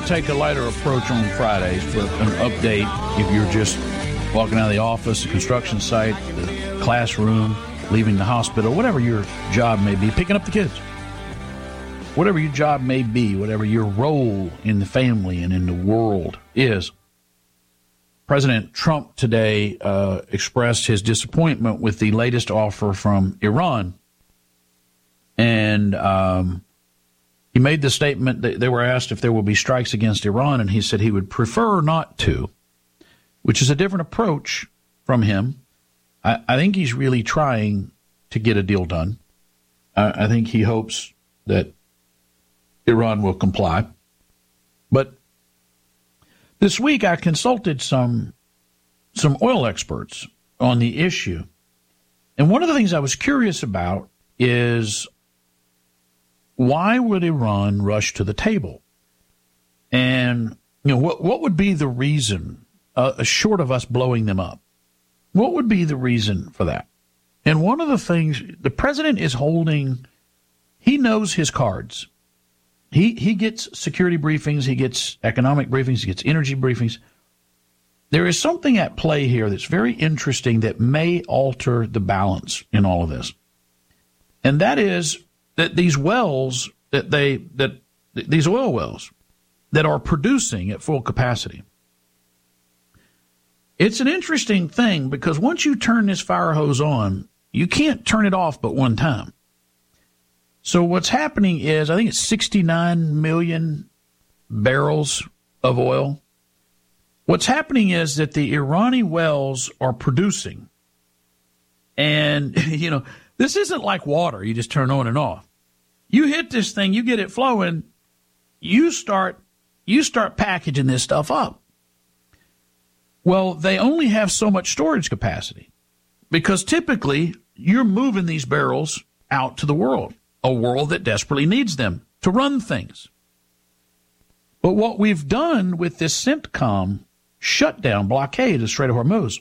to take a lighter approach on Fridays for an update. If you're just walking out of the office, the construction site, the classroom, leaving the hospital, whatever your job may be, picking up the kids. Whatever your job may be, whatever your role in the family and in the world is. President Trump today expressed his disappointment with the latest offer from Iran. And he made the statement that they were asked if there will be strikes against Iran, and he said he would prefer not to, which is a different approach from him. I think he's really trying to get a deal done. I think he hopes that Iran will comply. But this week I consulted some oil experts on the issue. And one of the things I was curious about is why would Iran rush to the table? And what would be the reason, short of us blowing them up? What would be the reason for that? And one of the things the president is holding, he knows his cards. He gets security briefings, he gets economic briefings, he gets energy briefings. There is something at play here that's very interesting that may alter the balance in all of this. And that is that these wells these oil wells that are producing at full capacity. It's an interesting thing because once you turn this fire hose on, you can't turn it off but one time. So what's happening is, I think it's 69 million barrels of oil. What's happening is that the Irani wells are producing. And, this isn't like water. You just turn on and off. You hit this thing, you get it flowing, you start packaging this stuff up. Well, they only have so much storage capacity because typically you're moving these barrels out to the world, a world that desperately needs them to run things. But what we've done with this CENTCOM shutdown blockade of the Strait of Hormuz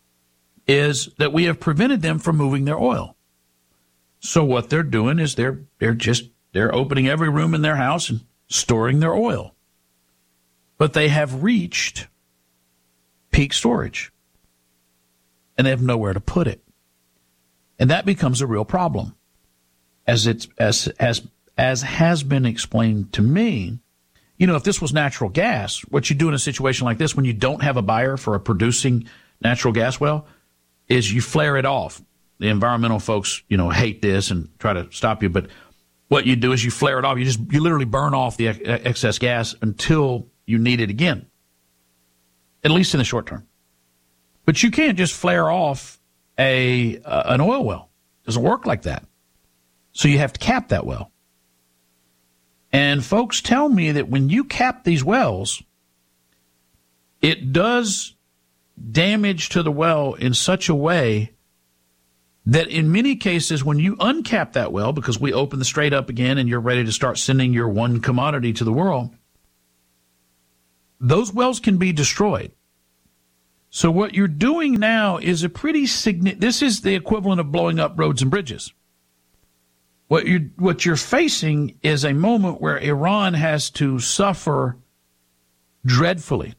is that we have prevented them from moving their oil. So what they're doing is they're opening every room in their house and storing their oil. But they have reached peak storage, and they have nowhere to put it. And that becomes a real problem. As has been explained to me, if this was natural gas, what you do in a situation like this when you don't have a buyer for a producing natural gas well is you flare it off. The environmental folks, hate this and try to stop you, but what you do is you flare it off. You literally burn off the excess gas until you need it again, at least in the short term. But you can't just flare off an oil well. It doesn't work like that. So you have to cap that well. And folks tell me that when you cap these wells, it does damage to the well in such a way that in many cases when you uncap that well, because we open the strait up again and you're ready to start sending your one commodity to the world, those wells can be destroyed. So what you're doing now is this is the equivalent of blowing up roads and bridges. What you're facing is a moment where Iran has to suffer dreadfully.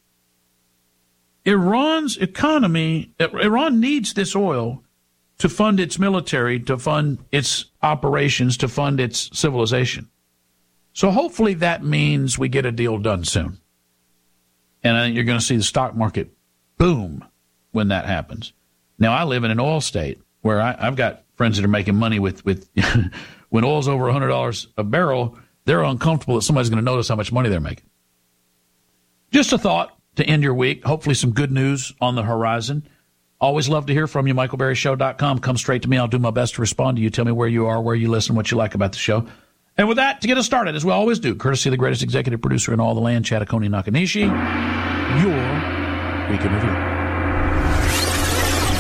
Iran's economy, Iran needs this oil to fund its military, to fund its operations, to fund its civilization. So hopefully that means we get a deal done soon. And I think you're going to see the stock market boom when that happens. Now, I live in an oil state where I've got friends that are making money with when oil's over $100 a barrel, they're uncomfortable that somebody's going to notice how much money they're making. Just a thought to end your week. Hopefully some good news on the horizon. Always love to hear from you, michaelberryshow.com. Come straight to me. I'll do my best to respond to you. Tell me where you are, where you listen, what you like about the show. And with that, to get us started, as we always do, courtesy of the greatest executive producer in all the land, Chattaconi Nakanishi, your Week in Review.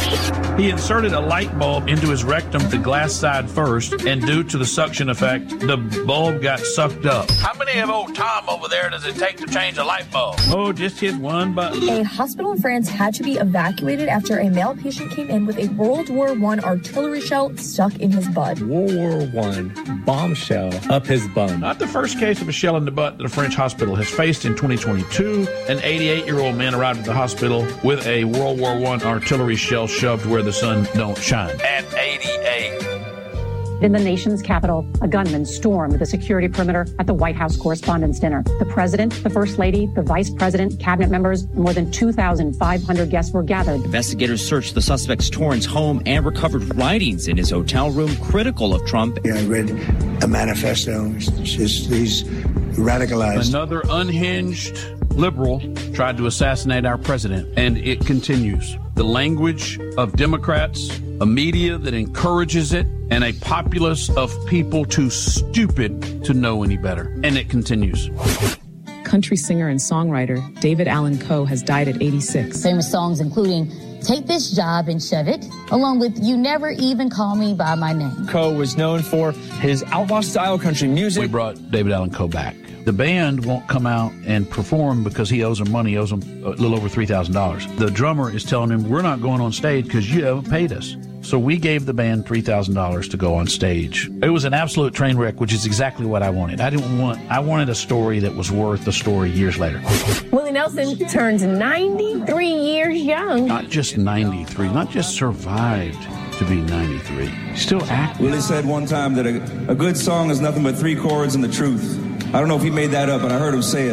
He inserted a light bulb into his rectum, the glass side first, and due to the suction effect, the bulb got sucked up. How many of old Tom over there does it take to change a light bulb? Oh, just hit one button. A hospital in France had to be evacuated after a male patient came in with a World War I artillery shell stuck in his butt. World War I bombshell up his bum. Not the first case of a shell in the butt that a French hospital has faced. In 2022, an 88-year-old man arrived at the hospital with a World War I artillery shell shoved where the sun don't shine. At 88. In the nation's capital, a gunman stormed the security perimeter at the White House Correspondents' Dinner. The president, the first lady, the vice president, cabinet members, and more than 2,500 guests were gathered. Investigators searched the suspect's Torrance home and recovered writings in his hotel room critical of Trump. Yeah, I read a manifesto. It's just these radicalized. Another unhinged liberal tried to assassinate our president, and it continues. The language of Democrats, a media that encourages it, and a populace of people too stupid to know any better. And it continues. Country singer and songwriter David Allan Coe has died at 86. Famous songs including Take This Job and Shove It, along with You Never Even Call Me By My Name. Coe was known for his outlaw-style country music. We brought David Allan Coe back. The band won't come out and perform because he owes them money, owes them a little over $3,000. The drummer is telling him, we're not going on stage because you haven't paid us. So we gave the band $3,000 to go on stage. It was an absolute train wreck, which is exactly what I wanted. I wanted a story that was worth the story years later. Willie Nelson turns 93 years young. Not just 93, not just survived to be 93. Still active. Willie said one time that a good song is nothing but 3 chords and the truth. I don't know if he made that up, but I heard him say it.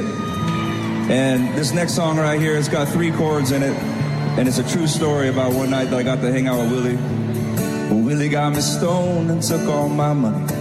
And this next song right here, it's got 3 chords in it. And it's a true story about one night that I got to hang out with Willie. Well, Willie got me stoned and took all my money.